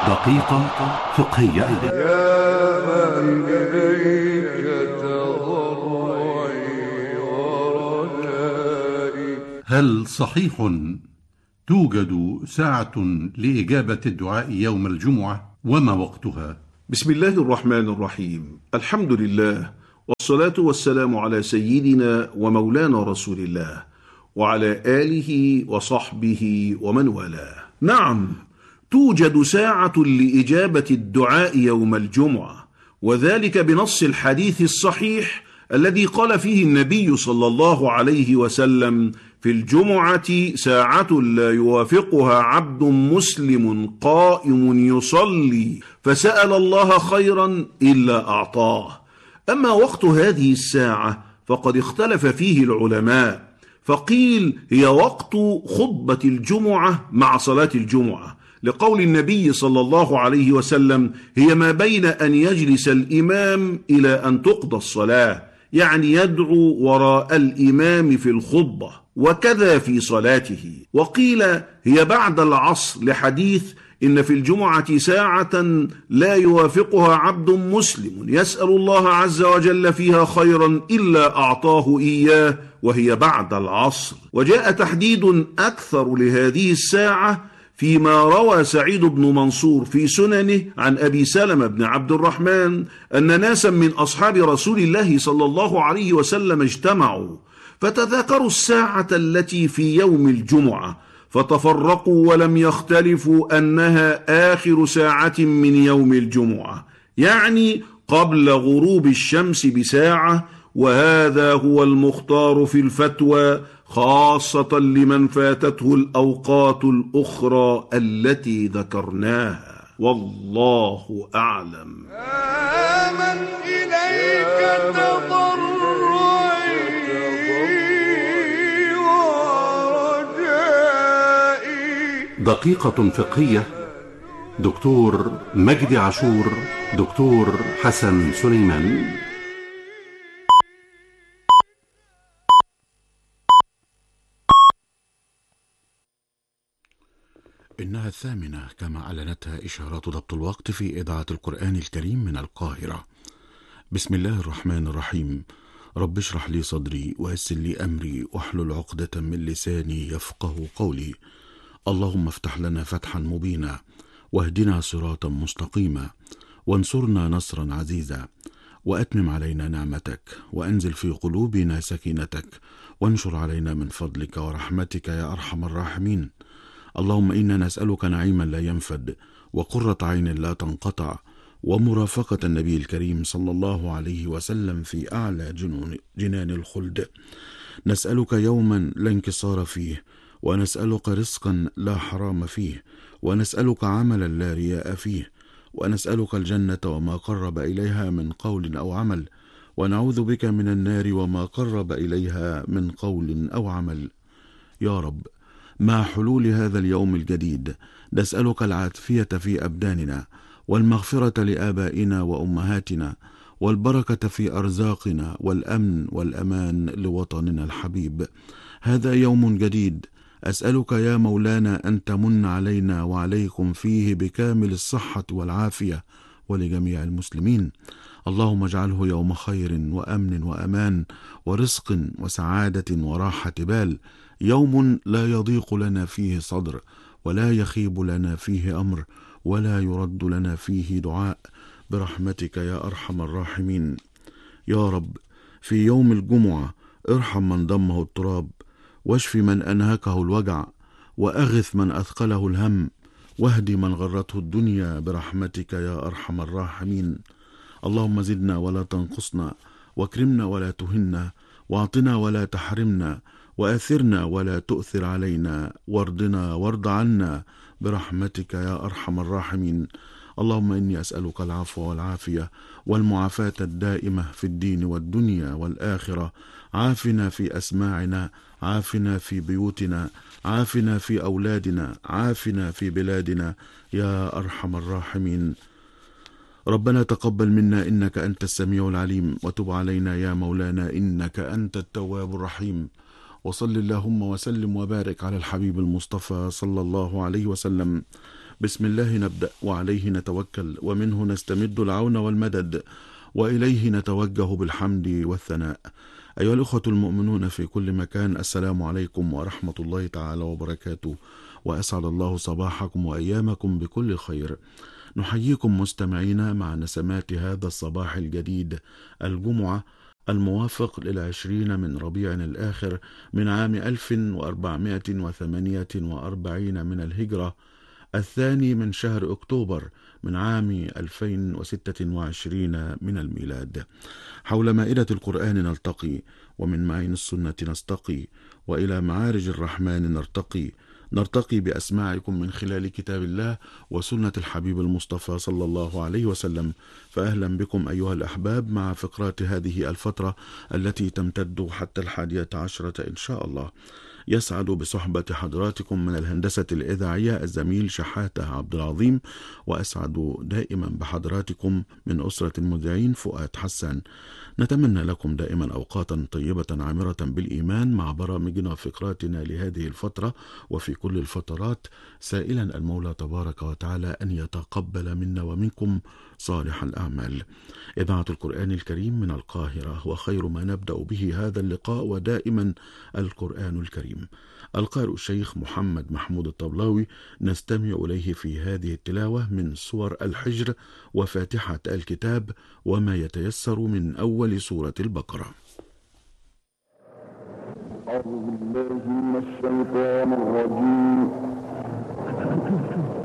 دقيقة فقهية. يا من إليك تضرعي ورجائي. هل صحيح توجد ساعة لإجابة الدعاء يوم الجمعة؟ وما وقتها؟ بسم الله الرحمن الرحيم. الحمد لله، والصلاة والسلام على سيدنا ومولانا رسول الله وعلى آله وصحبه ومن والاه. نعم، توجد ساعة لإجابة الدعاء يوم الجمعة، وذلك بنص الحديث الصحيح الذي قال فيه النبي صلى الله عليه وسلم: في الجمعة ساعة لا يوافقها عبد مسلم قائم يصلي فسأل الله خيرا إلا أعطاه. أما وقت هذه الساعة فقد اختلف فيه العلماء، فقيل هي وقت خطبة الجمعة مع صلاة الجمعة، لقول النبي صلى الله عليه وسلم: هي ما بين أن يجلس الإمام إلى أن تقضى الصلاة، يعني يدعو وراء الإمام في الخطبة، وكذا في صلاته. وقيل هي بعد العصر، لحديث: إن في الجمعة ساعة لا يوافقها عبد مسلم يسأل الله عز وجل فيها خيرا إلا أعطاه إياه، وهي بعد العصر. وجاء تحديد أكثر لهذه الساعة فيما روى سعيد بن منصور في سننه عن أبي سلمة بن عبد الرحمن أن ناسا من أصحاب رسول الله صلى الله عليه وسلم اجتمعوا فتذاكروا الساعة التي في يوم الجمعة، فتفرقوا ولم يختلفوا أنها آخر ساعة من يوم الجمعة، يعني قبل غروب الشمس بساعة، وهذا هو المختار في الفتوى، خاصة لمن فاتته الأوقات الأخرى التي ذكرناها، والله أعلم. من إليك تضرعي ورجائي. دقيقة فقهية. دكتور مجدي عاشور، دكتور حسن سليمان. إنها 8 كما أعلنتها إشارات ضبط الوقت في إذاعة القرآن الكريم من القاهرة. بسم الله الرحمن الرحيم. رب اشرح لي صدري ويسر لي أمري واحلل عقدة من لساني يفقه قولي. اللهم افتح لنا فتحا مبينا، واهدنا صراطا مستقيما، وانصرنا نصرا عزيزا، وأتمم علينا نعمتك، وأنزل في قلوبنا سكينتك، وانشر علينا من فضلك ورحمتك يا أرحم الراحمين. اللهم إنا نسألك نعيما لا ينفد، وقرة عين لا تنقطع، ومرافقة النبي الكريم صلى الله عليه وسلم في أعلى جنان الخلد. نسألك يوما لا انكسار فيه، ونسألك رزقا لا حرام فيه، ونسألك عملا لا رياء فيه، ونسألك الجنة وما قرب إليها من قول أو عمل، ونعوذ بك من النار وما قرب إليها من قول أو عمل. يا رب، مع حلول هذا اليوم الجديد نسألك العافية في أبداننا، والمغفرة لآبائنا وأمهاتنا، والبركة في أرزاقنا، والأمن والأمان لوطننا الحبيب. هذا يوم جديد أسألك يا مولانا أن تمن علينا وعليكم فيه بكامل الصحة والعافية ولجميع المسلمين. اللهم اجعله يوم خير وأمن وأمان ورزق وسعادة وراحة بال، يوم لا يضيق لنا فيه صدر، ولا يخيب لنا فيه أمر، ولا يرد لنا فيه دعاء، برحمتك يا أرحم الراحمين. يا رب، في يوم الجمعة ارحم من ضمه التراب، واشف من أنهكه الوجع، وأغث من أثقله الهم، واهدي من غرته الدنيا، برحمتك يا أرحم الراحمين. اللهم زدنا ولا تنقصنا، واكرمنا ولا تهنا، واعطنا ولا تحرمنا، وآثرنا ولا تؤثر علينا، وارضنا وارض عنا، برحمتك يا أرحم الراحمين. اللهم إني أسألك العفو والعافية والمعافاة الدائمة في الدين والدنيا والآخرة. عافنا في أسماعنا، عافنا في بيوتنا، عافنا في أولادنا، عافنا في بلادنا يا أرحم الراحمين. ربنا تقبل منا إنك أنت السميع العليم، وتب علينا يا مولانا إنك أنت التواب الرحيم. وصل اللهم وسلم وبارك على الحبيب المصطفى صلى الله عليه وسلم. بسم الله نبدأ وعليه نتوكل ومنه نستمد العون والمدد وإليه نتوجه بالحمد والثناء. أيها الأخوة المؤمنون في كل مكان، السلام عليكم ورحمة الله تعالى وبركاته، وأسعد الله صباحكم وأيامكم بكل خير. نحييكم مستمعينا مع نسمات هذا الصباح الجديد، الجمعة الموافق ل20 من ربيع الآخر من عام 1448 من الهجرة، الثاني من شهر أكتوبر من عام 2026 من الميلاد. حول مائدة القرآن نلتقي، ومن معين السنة نستقي، وإلى معارج الرحمن نرتقي بأسماعكم من خلال كتاب الله وسنة الحبيب المصطفى صلى الله عليه وسلم. فأهلا بكم أيها الأحباب مع فقرات هذه الفترة التي تمتد حتى 11 إن شاء الله. يسعد بصحبة حضراتكم من الهندسة الإذاعية الزميل شحاتة عبد العظيم، وأسعد دائما بحضراتكم من أسرة المذيعين فؤاد حسان. نتمنى لكم دائما أوقاتا طيبة عامرة بالإيمان مع برامجنا فقراتنا لهذه الفترة وفي كل الفترات، سائلا المولى تبارك وتعالى أن يتقبل منا ومنكم صالح الأعمال. إذاعة القرآن الكريم من القاهرة، وخير ما نبدأ به هذا اللقاء ودائما القرآن الكريم. القارئ الشيخ محمد محمود الطبلاوي نستمع إليه في هذه التلاوة من سور الحجر وفاتحة الكتاب وما يتيسر من أول سورة البقرة. أعوذ بالله من الشيطان الرجيم.